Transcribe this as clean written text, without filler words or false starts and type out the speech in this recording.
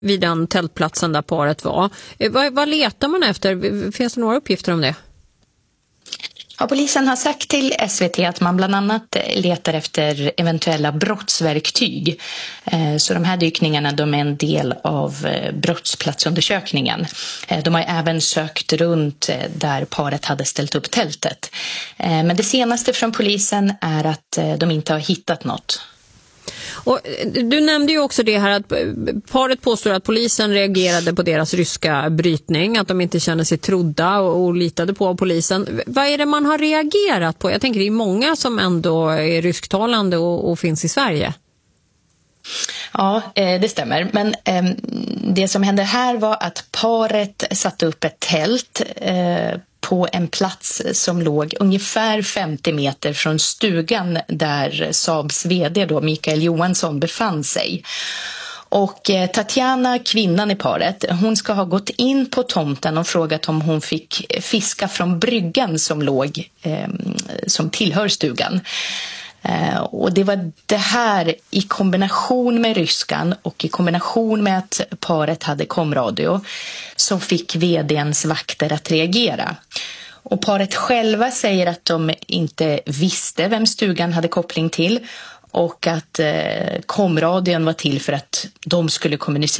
vid den tältplatsen där paret var. Vad letar man efter? Finns det några uppgifter om det? Ja, polisen har sagt till SVT att man bland annat letar efter eventuella brottsverktyg. Så de här dykningarna, de är en del av brottsplatsundersökningen. De har även sökt runt där paret hade ställt upp tältet. Men det senaste från polisen är att de inte har hittat något. Och du nämnde ju också det här att paret påstår att polisen reagerade på deras ryska brytning, att de inte känner sig trodda och litade på polisen. Vad är det man har reagerat på? Jag tänker det är många som ändå är rysktalande och finns i Sverige. Ja, det stämmer. Men det som hände här var att paret satte upp ett tält på en plats som låg ungefär 50 meter från stugan där Saabs vd då, Mikael Johansson, befann sig. Och Tatjana, kvinnan i paret, hon ska ha gått in på tomten och frågat om hon fick fiska från bryggan som låg, som tillhör stugan. Och det var det här i kombination med ryskan och i kombination med att paret hade komradio som fick vdns vakter att reagera. Och paret själva säger att de inte visste vem stugan hade koppling till och att komradion var till för att de skulle kommunicera